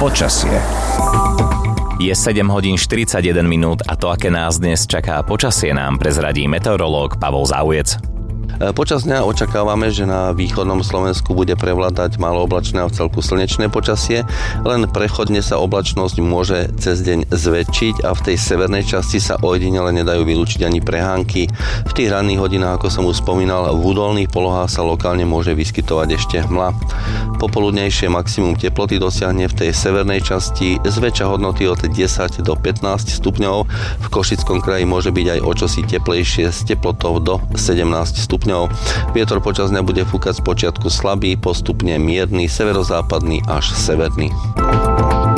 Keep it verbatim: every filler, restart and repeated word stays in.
Počasie. Je sedem hodín štyridsaťjeden minút a to, aké nás dnes čaká počasie, nám prezradí meteorológ Pavol Záujec. Počas dňa očakávame, že na východnom Slovensku bude prevládať malooblačné a vcelku slnečné počasie, len prechodne sa oblačnosť môže cez deň zväčšiť a v tej severnej časti sa ojedinele nedajú vylúčiť ani prehánky. V tých ranných hodinách, ako som už spomínal, v údolných polohách sa lokálne môže vyskytovať ešte hmla. Popoludnejšie maximum teploty dosiahne v tej severnej časti zväčša hodnoty od desať do pätnásť stupňov. V Košickom kraji môže byť aj o čosi teplejšie s teplotou do sedemnásť stupňov. Vietor počas dňa bude fúkať z počiatku slabý, postupne mierny, severozápadný až severný.